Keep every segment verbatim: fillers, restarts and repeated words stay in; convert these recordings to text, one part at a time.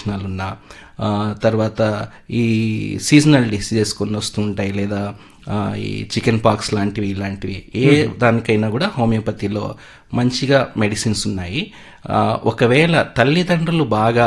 లక్షణాలున్నా, తర్వాత ఈ seasonal diseases కొన్ని వస్తూ ఉంటాయి, లేదా ఈ చికెన్ పాక్స్ లాంటివి ఇలాంటివి ఏ దానికైనా కూడా హోమియోపతిలో మంచిగా మెడిసిన్స్ ఉన్నాయి. ఒకవేళ తల్లిదండ్రులు బాగా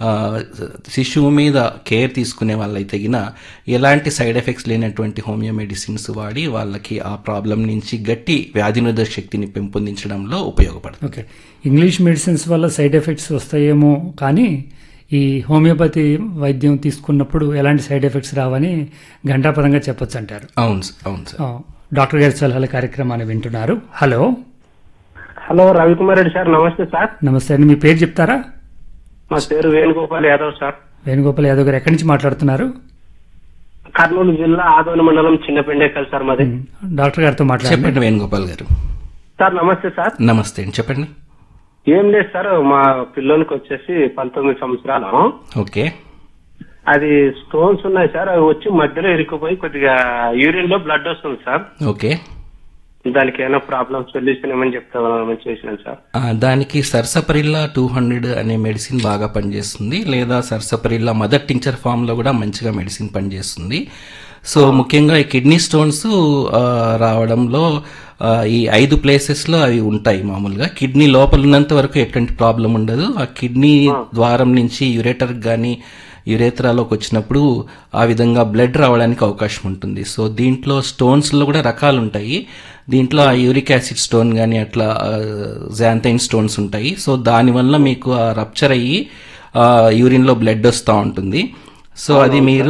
శిశువు మీద కేర్ తీసుకునే వాళ్ళైతే గిన ఎలాంటి సైడ్ ఎఫెక్ట్స్ లేనటువంటి హోమియో మెడిసిన్స్ వాడి వాళ్ళకి ఆ ప్రాబ్లం నుంచి గట్టి వ్యాధి నిరోధక శక్తిని పెంపొందించడంలో ఉపయోగపడుతుంది. ఓకే, ఇంగ్లీష్ మెడిసిన్స్ వల్ల సైడ్ ఎఫెక్ట్స్ వస్తాయేమో, కానీ ఈ హోమియోపతి వైద్యం తీసుకున్నప్పుడు ఎలాంటి సైడ్ ఎఫెక్ట్స్ రావని ఘంటాపరంగా చెప్పొచ్చు అంటారు. అవును అవును సార్. డాక్టర్ గారి సలహాల కార్యక్రమాన్ని వింటున్నారు. Hello hello Ravikumar Reddy sir, నమస్తే సార్. నమస్తే అండి, మీ పేరు చెప్తారా? మా పేరు వేణుగోపాల్ యాదవ్ సార్. వేణుగోపాల్ యాదవ్ గారు ఎక్కడి నుంచి మాట్లాడుతున్నారు? కర్నూలు జిల్లా ఆదోని మండలం చిన్నపెండేకల్ సార్ మాది. డాక్టర్ గారితో మాట్లాడండి. చెప్పండి వేణుగోపాల్ గారు. సార్ నమస్తే సార్. నమస్తే అండి, చెప్పండి. ఏం లేదు సార్, మా పిల్లోనికి వచ్చేసి పంతొమ్మిది సంవత్సరాలు. ఓకే. అది స్టోన్స్ ఉన్నాయి సార్, అవి వచ్చి మధ్యలో ఇరుక్కుపోయి కొద్దిగా యూరిన్ లో బ్లడ్ వస్తుంది సార్. ఓకే. దానికి ఏమైనా ప్రాబ్లమ్ సొల్యూషన్ ఏమని చెప్తామని చేసినాను సార్. దానికి సర్సపరిల్లా టూ హండ్రెడ్ అనే మెడిసిన్ బాగా పనిచేస్తుంది, లేదా సర్సపరిల్లా మదర్ టించర్ ఫామ్ లో కూడా మంచిగా మెడిసిన్ పనిచేస్తుంది. సో ముఖ్యంగా ఈ కిడ్నీ స్టోన్స్ రావడంలో ఈ ఐదు ప్లేసెస్ లో అవి ఉంటాయి. మామూలుగా కిడ్నీ లోపల ఉన్నంత వరకు ఎటువంటి ప్రాబ్లం ఉండదు. ఆ కిడ్నీ ద్వారం నుంచి యురేటర్ గానీ యురేత్రాలోకి వచ్చినప్పుడు ఆ విధంగా బ్లడ్ రావడానికి అవకాశం ఉంటుంది. సో దీంట్లో స్టోన్స్ లో కూడా రకాలు ఉంటాయి. దీంట్లో యూరిక్ యాసిడ్ స్టోన్ కానీ అట్లా జాంథైన్ స్టోన్స్ ఉంటాయి. సో దానివల్ల మీకు ఆ రప్చర్ అయ్యి యూరిన్ లో బ్లడ్ వస్తూ ఉంటుంది. సో అది మీరు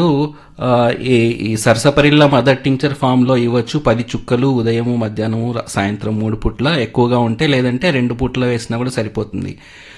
ఈ సరసపరిల్లా మదర్ టించర్ ఫామ్ లో ఇవ్వచ్చు. పది చుక్కలు ఉదయము మధ్యాహ్నము సాయంత్రం మూడు పూట్ల, ఎక్కువగా ఉంటే లేదంటే రెండు పూట్ల వేసినా కూడా సరిపోతుంది.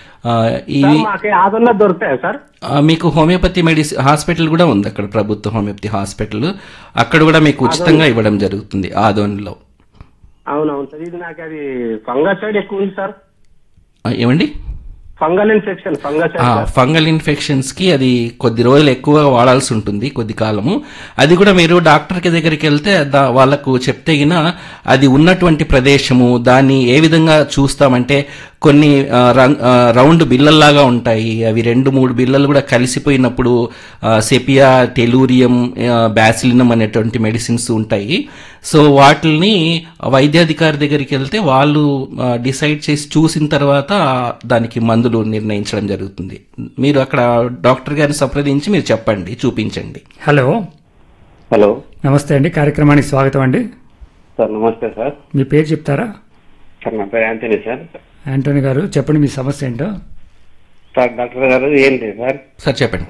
దొరుకుతాయి సార్. మీకు హోమియోపతి మెడిసిన్ హాస్పిటల్ కూడా ఉంది అక్కడ, ప్రభుత్వ హోమియోపతి హాస్పిటల్. అక్కడ కూడా మీకు ఉచితంగా ఇవ్వడం జరుగుతుంది ఆదోనిలో. అవునవును సార్. ఇది నాకు అది ఫంగసైడ్ ఎక్కువ ఉంది సార్. ఏమండి? Fungal infection. ఫంగల్ ఇన్ఫెక్షన్స్ కి అది కొద్ది రోజులు ఎక్కువగా వాడాల్సి ఉంటుంది, కొద్ది కాలము. అది కూడా మీరు డాక్టర్ కి దగ్గరికి వెళ్తే వాళ్ళకు చెప్తే గిన అది ఉన్నటువంటి ప్రదేశము దాన్ని ఏ విధంగా చూస్తామంటే కొన్ని రౌండ్ బిల్లల్లాగా ఉంటాయి. అవి రెండు మూడు బిల్లలు కూడా కలిసిపోయినప్పుడు సెపియా, టెలూరియం, బ్యాసిలినం అనేటువంటి మెడిసిన్స్ ఉంటాయి. సో వాటిని వైద్యాధికారి దగ్గరికి వెళ్తే వాళ్ళు డిసైడ్ చేసి చూసిన తర్వాత దానికి మందులు నిర్ణయించడం జరుగుతుంది. మీరు అక్కడ డాక్టర్ గారిని సంప్రదించి మీరు చెప్పండి, చూపించండి. హలో హలో నమస్తే అండి, కార్యక్రమానికి స్వాగతం అండి. సార్ నమస్తే సార్. మీ పేరు చెప్తారా? సార్ నా పేరు యాంటనీ సార్. యాంటనీ గారు చెప్పండి, మీ సమస్య ఏంటో. సార్ డాక్టర్ గారు ఏం లేదు సార్. సార్ చెప్పండి.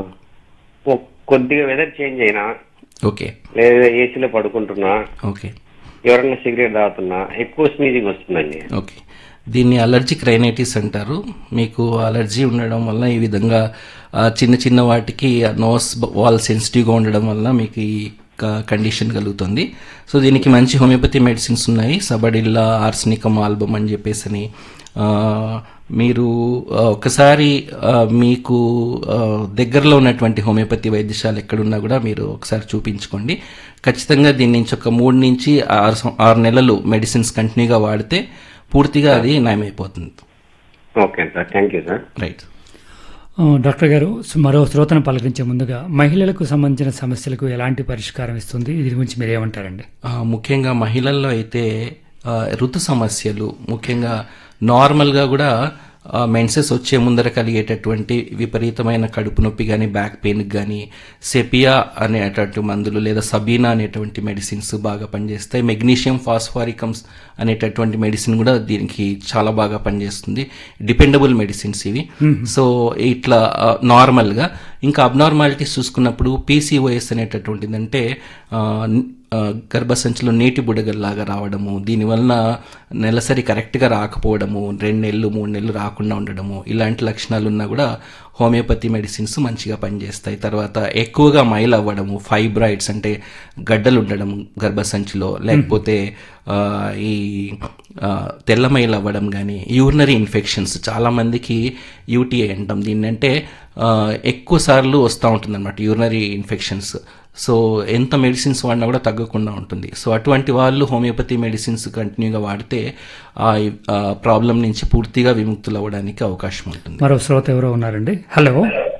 కొద్దిగా వెదర్ చేంజ్ అయినా, ఓకే, లేదా ఏసీలో పడుకుంటున్నా, ఓకే, ఎవరన్నా సిగరెట్ తాగుతున్నా ఎక్కువ స్నీజింగ్ వస్తుందండి. ఓకే, దీన్ని అలర్జిక్ రైనైటిస్ అంటారు. మీకు అలర్జీ ఉండడం వల్ల ఈ విధంగా చిన్న చిన్న వాటికి నోస్ వాల్ సెన్సిటివ్గా ఉండడం వల్ల మీకు ఈ కండిషన్ కలుగుతుంది. సో దీనికి మంచి హోమియోపతి మెడిసిన్స్ ఉన్నాయి. సబడిల్లా, ఆర్సనికం ఆల్బమ్ అని చెప్పేసి అని మీరు ఒకసారి మీకు దగ్గరలో ఉన్నటువంటి హోమియోపతి వైద్యశాల ఎక్కడున్నా కూడా మీరు ఒకసారి చూపించుకోండి. ఖచ్చితంగా దీని నుంచి ఒక మూడు నుంచి ఆరు ఆరు నెలలు మెడిసిన్స్ కంటిన్యూగా వాడితే పూర్తిగా అది నయమైపోతుంది. Okay sir, thank you sir. Right. Doctor గారు, మరో శ్రోతను పలకరించే ముందుగా మహిళలకు సంబంధించిన సమస్యలకు ఎలాంటి పరిష్కారం ఇస్తుంది, దీని గురించి మీరు ఏమంటారండి? ముఖ్యంగా మహిళల్లో అయితే ఋతు సమస్యలు, ముఖ్యంగా నార్మల్గా కూడా మెన్సెస్ వచ్చే ముందర కలిగేటటువంటి విపరీతమైన కడుపు నొప్పి కానీ, బ్యాక్ పెయిన్ కానీ సెపియా అనేటువంటి మందులు లేదా సబీనా అనేటువంటి మెడిసిన్స్ బాగా పనిచేస్తాయి. మెగ్నీషియం ఫాస్ఫారికమ్స్ అనేటటువంటి మెడిసిన్ కూడా దీనికి చాలా బాగా పనిచేస్తుంది. డిపెండబుల్ మెడిసిన్స్ ఇవి. సో ఇట్లా నార్మల్గా ఇంకా అబ్నార్మాలిటీస్ చూసుకున్నప్పుడు పీసీఓఎస్ అనేటటువంటిది, అంటే గర్భసంచిలో నీటి బుడగల్లాగా రావడము, దీనివల్ల నెలసరి కరెక్ట్గా రాకపోవడము, రెండు నెలలు మూడు నెలలు రాకుండా ఉండడము, ఇలాంటి లక్షణాలు ఉన్నా కూడా హోమియోపతి మెడిసిన్స్ మంచిగా పనిచేస్తాయి. తర్వాత ఎక్కువగా మైల్ అవ్వడము, ఫైబ్రాయిడ్స్ అంటే గడ్డలు ఉండడం గర్భసంచిలో, లేకపోతే ఈ తెల్లమైల్ అవ్వడం కానీ, యూరినరీ ఇన్ఫెక్షన్స్, చాలామందికి యూటీఐ అంటాం దీన్ని, అంటే ఎక్కువ సార్లు వస్తూ ఉంటుంది అనమాట యూరినరీ ఇన్ఫెక్షన్స్. సో ఎంత మెడిసిన్స్ వాడినా కూడా తగ్గకుండా ఉంటుంది. సో అటువంటి వాళ్ళు హోమియోపతి మెడిసిన్స్ కంటిన్యూగా వాడితే ఆ ప్రాబ్లం నుంచి పూర్తిగా విముక్తులు అవ్వడానికి అవకాశం ఉంటుంది. మరో శ్రోత ఎవరో ఉన్నారండి. హలో